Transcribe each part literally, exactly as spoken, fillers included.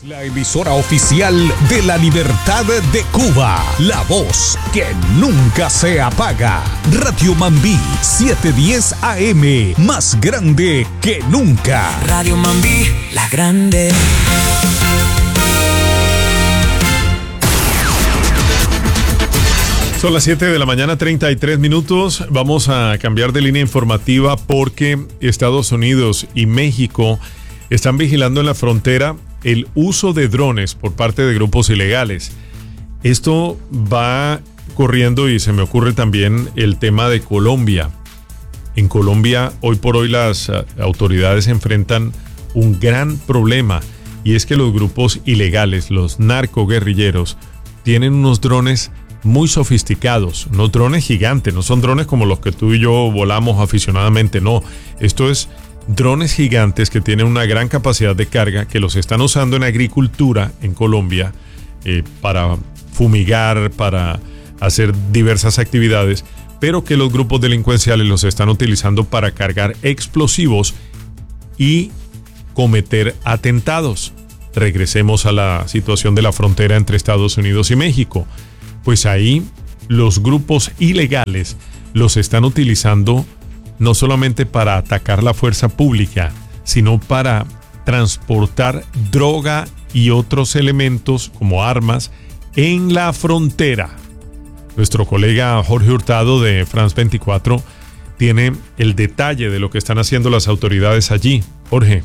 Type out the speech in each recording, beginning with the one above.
La emisora oficial de la Libertad de Cuba, la voz que nunca se apaga. Radio Mambí setecientos diez A M, más grande que nunca. Radio Mambí, la grande. Son las siete de la mañana, treinta y tres minutos. Vamos a cambiar de línea informativa porque Estados Unidos y México están vigilando en la frontera el uso de drones por parte de grupos ilegales. Esto va corriendo y se me ocurre también el tema de Colombia. En Colombia, hoy por hoy las uh, autoridades enfrentan un gran problema, y es que los grupos ilegales, los narcoguerrilleros, tienen unos drones muy sofisticados, unos drones gigantes, no son drones como los que tú y yo volamos aficionadamente, no. Esto es drones gigantes que tienen una gran capacidad de carga, que los están usando en agricultura en Colombia eh, para fumigar, para hacer diversas actividades, pero que los grupos delincuenciales los están utilizando para cargar explosivos y cometer atentados. Regresemos a la situación de la frontera entre Estados Unidos y México. Pues ahí los grupos ilegales los están utilizando no solamente para atacar la fuerza pública, sino para transportar droga y otros elementos como armas en la frontera. Nuestro colega Jorge Hurtado de France veinticuatro tiene el detalle de lo que están haciendo las autoridades allí. Jorge.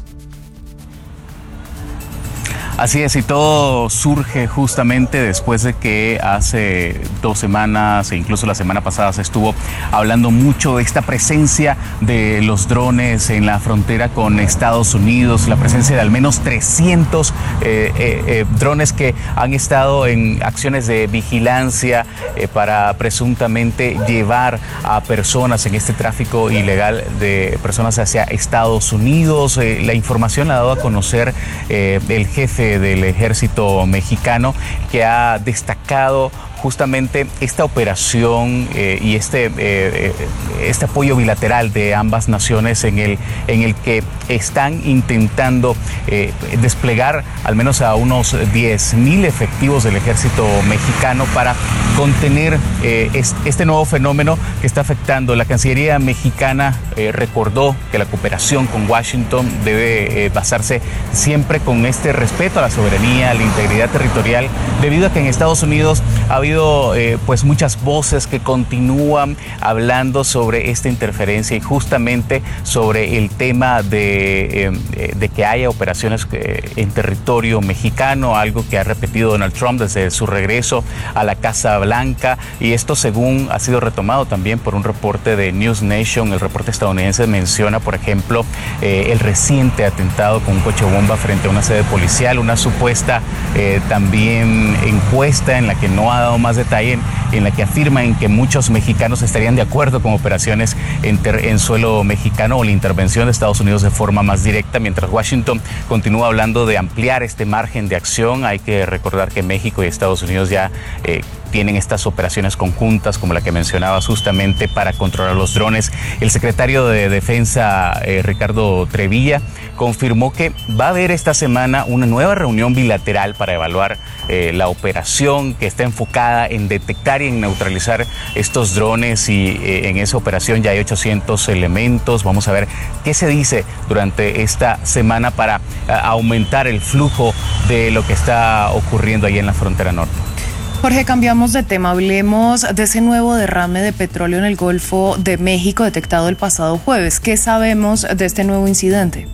Así es, y todo surge justamente después de que hace dos semanas e incluso la semana pasada se estuvo hablando mucho de esta presencia de los drones en la frontera con Estados Unidos, la presencia de al menos trescientos eh, eh, eh, drones que han estado en acciones de vigilancia eh, para presuntamente llevar a personas en este tráfico ilegal de personas hacia Estados Unidos. Eh, la información la ha dado a conocer eh, el jefe del ejército mexicano, que ha destacado justamente esta operación eh, y este, eh, este apoyo bilateral de ambas naciones en el, en el que están intentando eh, desplegar al menos a unos diez mil efectivos del ejército mexicano para contener eh, este nuevo fenómeno que está afectando. La Cancillería mexicana eh, recordó que la cooperación con Washington debe eh, basarse siempre con este respeto a la soberanía, a la integridad territorial, debido a que en Estados Unidos ha habido Eh, pues muchas voces que continúan hablando sobre esta interferencia y justamente sobre el tema de, eh, de que haya operaciones en territorio mexicano, algo que ha repetido Donald Trump desde su regreso a la Casa Blanca, y esto según ha sido retomado también por un reporte de News Nation. El reporte estadounidense menciona, por ejemplo, eh, el reciente atentado con un coche bomba frente a una sede policial, una supuesta eh, también encuesta en la que no ha dado más detalle, en la que afirman que muchos mexicanos estarían de acuerdo con operaciones en, ter, en suelo mexicano o la intervención de Estados Unidos de forma más directa, mientras Washington continúa hablando de ampliar este margen de acción. Hay que recordar que México y Estados Unidos ya eh, tienen estas operaciones conjuntas como la que mencionabas justamente para controlar los drones. El secretario de Defensa, eh, Ricardo Trevilla, confirmó que va a haber esta semana una nueva reunión bilateral para evaluar eh, la operación, que está enfocada en detectar y en neutralizar estos drones, y eh, en esa operación ya hay ochocientos elementos. Vamos a ver qué se dice durante esta semana para eh, aumentar el flujo de lo que está ocurriendo ahí en la frontera norte. Jorge, cambiamos de tema, hablemos de ese nuevo derrame de petróleo en el Golfo de México detectado el pasado jueves. ¿Qué sabemos de este nuevo incidente?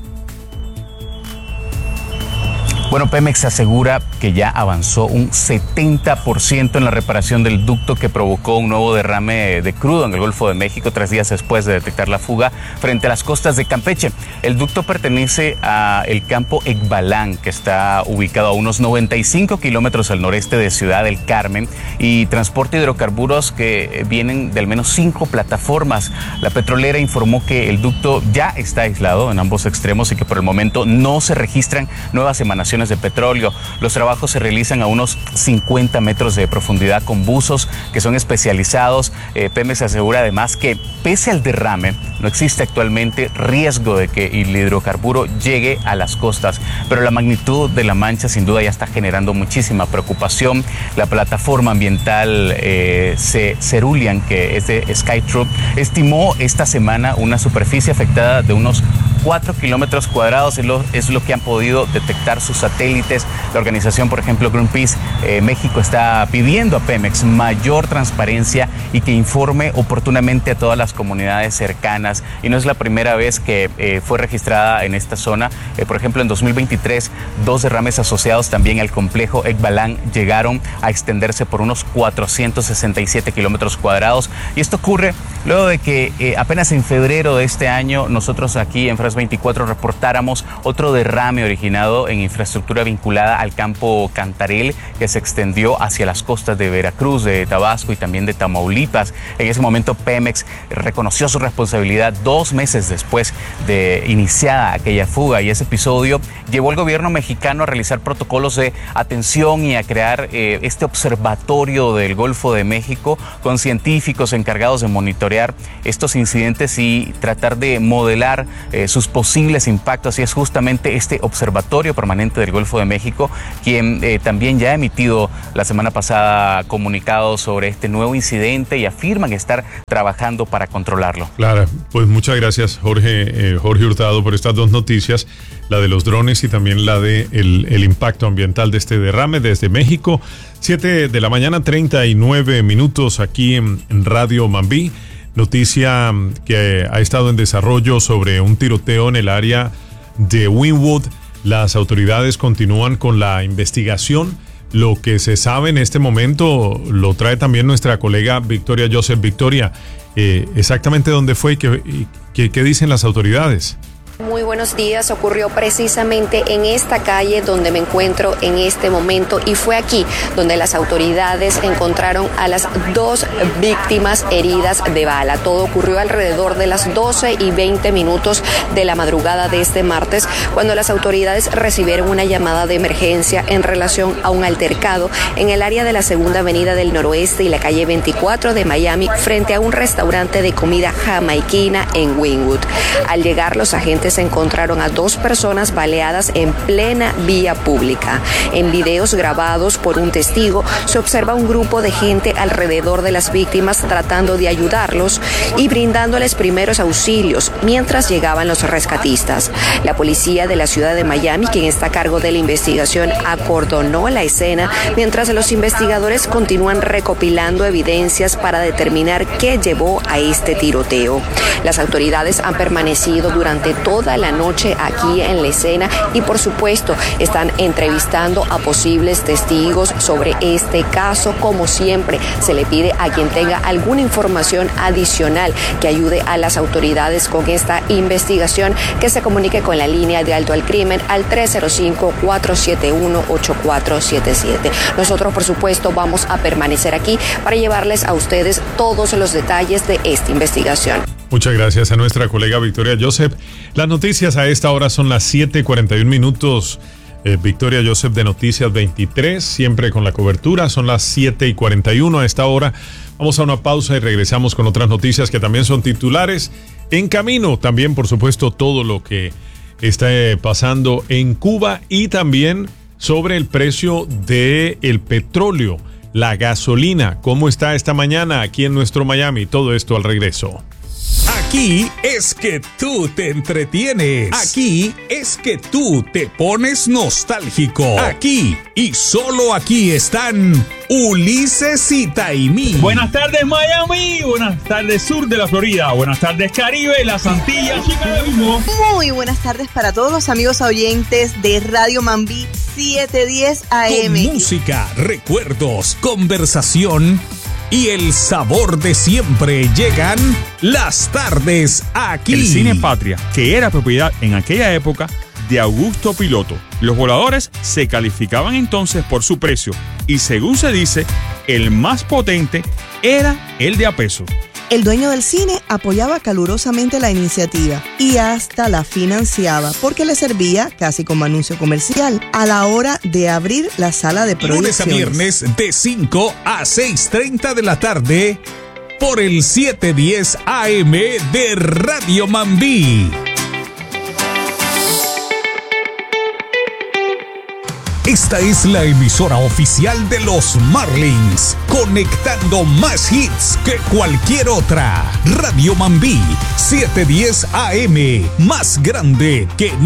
Bueno, Pemex asegura que ya avanzó un setenta por ciento en la reparación del ducto que provocó un nuevo derrame de crudo en el Golfo de México tres días después de detectar la fuga frente a las costas de Campeche. El ducto pertenece al campo Ecbalán, que está ubicado a unos noventa y cinco kilómetros al noreste de Ciudad del Carmen, y transporta hidrocarburos que vienen de al menos cinco plataformas. La petrolera informó que el ducto ya está aislado en ambos extremos y que por el momento no se registran nuevas emanaciones extracciones de petróleo. Los trabajos se realizan a unos cincuenta metros de profundidad con buzos que son especializados. Eh, Pemex asegura además que pese al derrame, no existe actualmente riesgo de que el hidrocarburo llegue a las costas, pero la magnitud de la mancha sin duda ya está generando muchísima preocupación. La plataforma ambiental eh, Cerulean, que es de Skytruk, estimó esta semana una superficie afectada de unos cuatro kilómetros cuadrados, es lo, es lo que han podido detectar sus satélites. La organización, por ejemplo, Greenpeace eh, México está pidiendo a Pemex mayor transparencia y que informe oportunamente a todas las comunidades cercanas. Y no es la primera vez que eh, fue registrada en esta zona. Eh, por ejemplo, en dos mil veintitrés, dos derrames asociados también al complejo Ekbalam llegaron a extenderse por unos cuatrocientos sesenta y siete kilómetros cuadrados. Y esto ocurre luego de que eh, apenas en febrero de este año nosotros aquí en Fras veinticuatro reportáramos otro derrame originado en infraestructura vinculada al campo Cantarell, que se extendió hacia las costas de Veracruz, de Tabasco y también de Tamaulipas. En ese momento Pemex reconoció su responsabilidad dos meses después de iniciada aquella fuga, y ese episodio llevó al gobierno mexicano a realizar protocolos de atención y a crear eh, este observatorio del Golfo de México con científicos encargados de monitorear estos incidentes y tratar de modelar eh, sus posibles impactos. Y es justamente este observatorio permanente del Golfo de México quien eh, también ya ha emitido la semana pasada comunicados sobre este nuevo incidente y afirman estar trabajando para controlarlo. Claro, pues muchas gracias Jorge, eh, Jorge Hurtado por estas dos noticias, la de los drones y también la de el, el impacto ambiental de este derrame desde México. siete de la mañana, treinta y nueve minutos aquí en, en Radio Mambí. Noticia que ha estado en desarrollo sobre un tiroteo en el área de Wynwood. Las autoridades continúan con la investigación. Lo que se sabe en este momento lo trae también nuestra colega Victoria Joseph. Victoria, eh, exactamente dónde fue y qué, qué, qué dicen las autoridades. Muy buenos días, ocurrió precisamente en esta calle donde me encuentro en este momento, y fue aquí donde las autoridades encontraron a las dos víctimas heridas de bala. Todo ocurrió alrededor de las doce y veinte minutos de la madrugada de este martes, cuando las autoridades recibieron una llamada de emergencia en relación a un altercado en el área de la Segunda Avenida del Noroeste y la calle veinticuatro de Miami, frente a un restaurante de comida jamaiquina en Wynwood. Al llegar, los agentes se encontraron a dos personas baleadas en plena vía pública. En videos grabados por un testigo se observa un grupo de gente alrededor de las víctimas tratando de ayudarlos y brindándoles primeros auxilios mientras llegaban los rescatistas. La policía de la ciudad de Miami, quien está a cargo de la investigación, acordonó la escena mientras los investigadores continúan recopilando evidencias para determinar qué llevó a este tiroteo. Las autoridades han permanecido durante todo toda la noche aquí en la escena y por supuesto están entrevistando a posibles testigos sobre este caso. Como siempre, se le pide a quien tenga alguna información adicional que ayude a las autoridades con esta investigación que se comunique con la línea de alto al crimen al tres cero cinco, cuatro siete uno, ocho cuatro siete siete. Nosotros, por supuesto, vamos a permanecer aquí para llevarles a ustedes todos los detalles de esta investigación. Muchas gracias a nuestra colega Victoria Joseph. Las noticias a esta hora son las siete y cuarenta y un minutos. Eh, Victoria Joseph de Noticias veintitrés, siempre con la cobertura. Son las siete y cuarenta y uno a esta hora. Vamos a una pausa y regresamos con otras noticias que también son titulares. En camino también, por supuesto, todo lo que está pasando en Cuba y también sobre el precio del petróleo, la gasolina. ¿Cómo está esta mañana aquí en nuestro Miami? Todo esto al regreso. Aquí es que tú te entretienes. Aquí es que tú te pones nostálgico. Aquí y solo aquí están Ulises y Taimí. Buenas tardes Miami, buenas tardes sur de la Florida, buenas tardes Caribe, las Antillas, Chicago. Muy buenas tardes para todos los amigos oyentes de Radio Mambí siete diez A M. Con música, recuerdos, conversación y el sabor de siempre llegan las tardes aquí. El Cine Patria, que era propiedad en aquella época de Augusto Piloto. Los voladores se calificaban entonces por su precio y según se dice, el más potente era el de a peso. El dueño del cine apoyaba calurosamente la iniciativa y hasta la financiaba porque le servía casi como anuncio comercial a la hora de abrir la sala de proyecciones. Lunes a viernes de cinco a seis treinta de la tarde por el setecientos diez A M de Radio Mambí. Esta es la emisora oficial de los Marlins, conectando más hits que cualquier otra. Radio Mambí, setecientos diez A M, más grande que